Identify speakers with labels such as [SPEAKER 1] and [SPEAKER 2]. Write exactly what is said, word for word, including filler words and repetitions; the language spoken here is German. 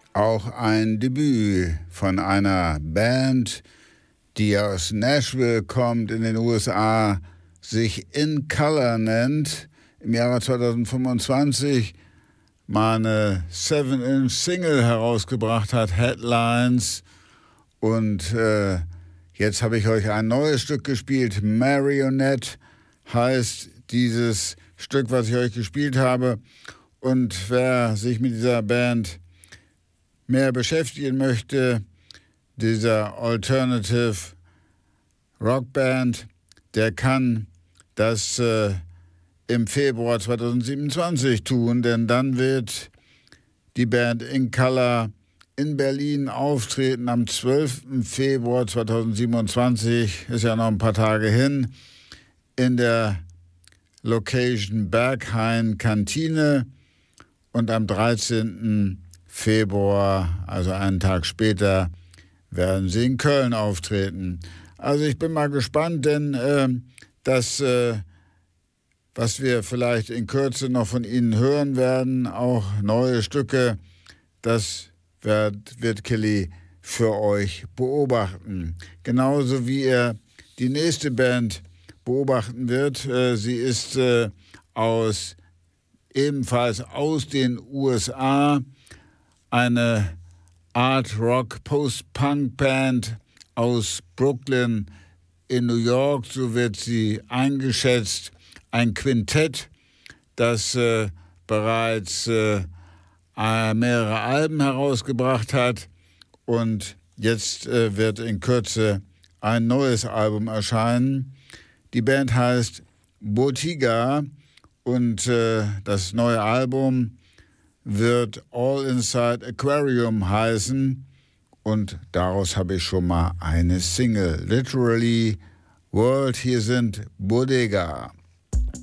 [SPEAKER 1] auch ein Debüt von einer Band, die aus Nashville kommt in den U S A, sich In Color nennt, im Jahre zweitausendfünfundzwanzig mal eine seven inch Single herausgebracht hat, Headlines. Und äh, jetzt habe ich euch ein neues Stück gespielt, Marionette heißt dieses Stück, was ich euch gespielt habe. Und wer sich mit dieser Band mehr beschäftigen möchte, dieser Alternative Rockband, der kann das äh, im Februar zweitausendsiebenundzwanzig tun, denn dann wird die Band In Color in Berlin auftreten am zwölften Februar zweitausendsiebenundzwanzig, ist ja noch ein paar Tage hin, in der Location Berghain Kantine, und am dreizehnten Februar, also einen Tag später, werden sie in Köln auftreten. Also ich bin mal gespannt, denn äh, das, äh, was wir vielleicht in Kürze noch von Ihnen hören werden, auch neue Stücke, das wird, wird Kelly für euch beobachten. Genauso wie er die nächste Band beobachten wird. Äh, sie ist äh, aus, ebenfalls aus den U S A, eine Art-Rock, Post-Punk-Band aus Brooklyn in New York, so wird sie eingeschätzt. Ein Quintett, das äh, bereits äh, mehrere Alben herausgebracht hat, und jetzt äh, wird in Kürze ein neues Album erscheinen. Die Band heißt Botiga und äh, das neue Album wird All Inside Aquarium heißen, und daraus habe ich schon mal eine Single, Literally World. Hier sind Bodega.